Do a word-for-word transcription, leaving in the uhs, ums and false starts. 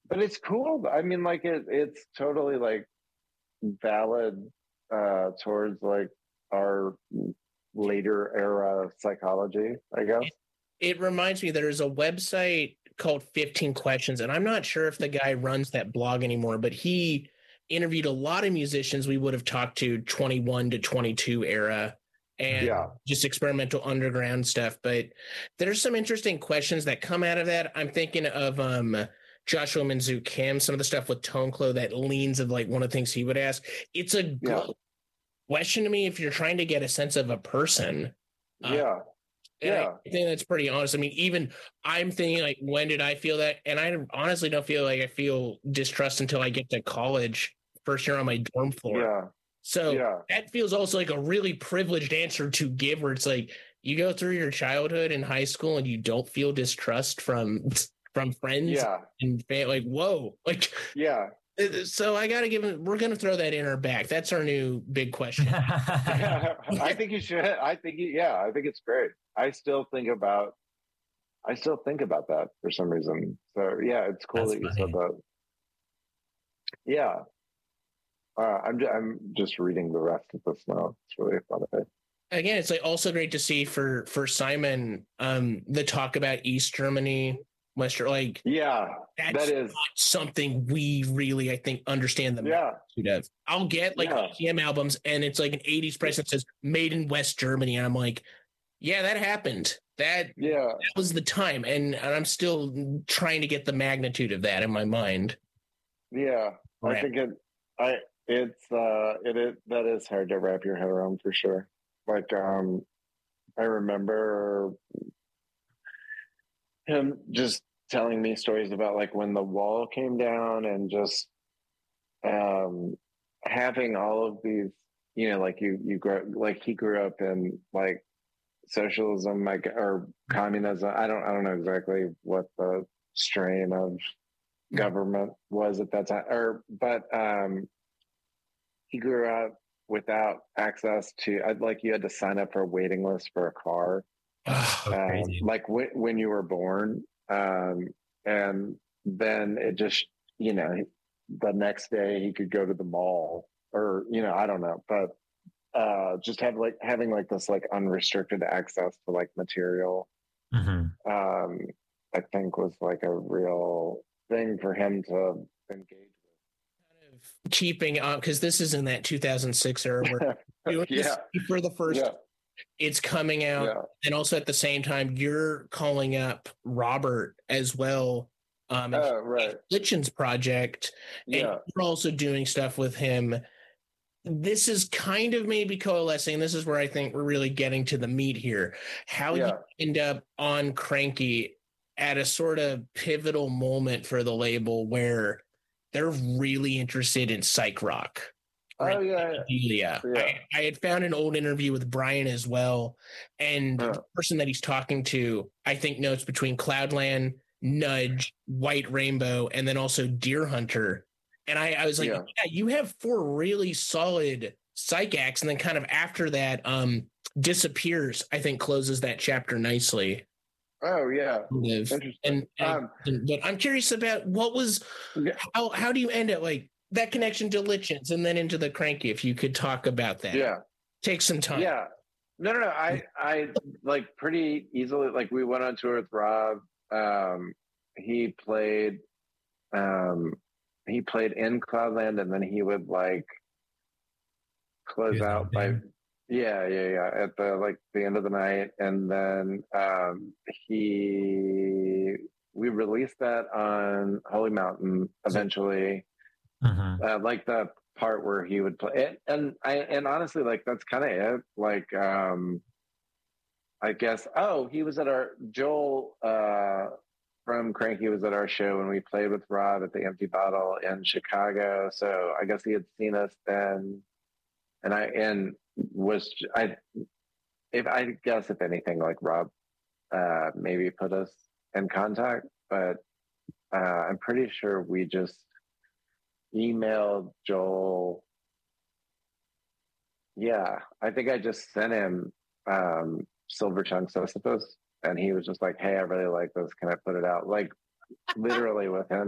but it's cool. I mean, like it, it's totally like valid uh, towards like our later era of psychology, I guess. It, it reminds me there's a website called fifteen Questions, and I'm not sure if the guy runs that blog anymore, but he interviewed a lot of musicians we would have talked to twenty-one to twenty-two era and Yeah. just experimental underground stuff. But there's some interesting questions that come out of that. I'm thinking of um, Joshua Minzu Kim, some of the stuff with Tone Clo that leans of like one of the things he would ask. It's a good Yeah. question to me if you're trying to get a sense of a person. Uh, Yeah. and Yeah. I think that's pretty honest. I mean, even I'm thinking like, when did I feel that? And I honestly don't feel like I feel distrust until I get to college, first year on my dorm floor. Yeah. So Yeah. that feels also like a really privileged answer to give, where it's like you go through your childhood and high school and you don't feel distrust from from friends Yeah. and fam- like, whoa, like, Yeah. so I got to give him, we're going to throw that in our back. That's our new big question. Yeah. I think you should. I think, you, yeah, I think it's great. I still think about, I still think about that for some reason. So yeah, it's cool That's that you funny. said that. Yeah. Uh, I'm, just, I'm just reading the rest of this now. It's really fun. Again, it's like also great to see for, for Simon, um, the talk about East Germany, Western, like, yeah, that's that is not something we really, I think, understand the yeah. magnitude of. I'll get like Yeah. E P M albums and it's like an eighties press that says made in West Germany. And I'm like, yeah, that happened. That, Yeah. that was the time. And, and I'm still trying to get the magnitude of that in my mind. Yeah. Right. I think it, I, it's, uh, it is, that is hard to wrap your head around for sure. Like, um, I remember him just telling me stories about like when the wall came down and just, um, having all of these, you know, like you, you grew, like he grew up in like socialism, like, or communism. I don't, I don't know exactly what the strain of government was at that time, or, but, um, he grew up without access to, I'd like you had to sign up for a waiting list for a car, Oh, um, crazy. like w- when you were born. Um, and then it just, you know, the next day he could go to the mall or, you know, I don't know, but uh, just have like having like this like unrestricted access to like material, Mhm. um, I think was like a real thing for him to engage Keeping up, because this is in that two thousand six era where doing yeah. this for the first, Yeah. it's coming out, Yeah. and also at the same time you're calling up Robert as well, um, and Oh, right. Litchin's project, and Yeah. you're also doing stuff with him. This is kind of maybe coalescing. This is where I think we're really getting to the meat here. How Yeah. you end up on Cranky at a sort of pivotal moment for the label where they're really interested in psych rock. Oh, yeah. Yeah. Yeah. I, I had found an old interview with Brian as well. And Yeah. the person that he's talking to, I think, notes between Cloudland, Nudge, White Rainbow, and then also Deer Hunter. And I, I was like, Yeah. yeah, you have four really solid psych acts. And then kind of after that, um, Disappears, I think, closes that chapter nicely. Oh, yeah. Live. Interesting. And, and, Um, and but I'm curious about what was Yeah. how how do you end it, like that connection to Lichens and then into the Cranky, if you could talk about that. Yeah. Take some time. Yeah. No, no, no. I, I like pretty easily, like we went on tour with Rob. Um, he played, um, he played in Cloudland and then he would like close He was out by, opening. yeah, yeah, yeah, at the, like the end of the night. And then, um, he, we released that on Holy Mountain eventually. Mhm. Uh, like the part where he would play it, and I and honestly, like that's kind of it. Like, um, I guess. Oh, he was at our Joel uh, from Cranky was at our show when we played with Rob at the Empty Bottle in Chicago. So I guess he had seen us then, and I and was I. If I guess if anything, like Rob, uh, maybe put us in contact, but uh, I'm pretty sure we just emailed Joel. Yeah, I think I just sent him um, Silver Chunk Sisyphus, and he was just like, "Hey, I really like this. Can I put it out?" Like literally with him.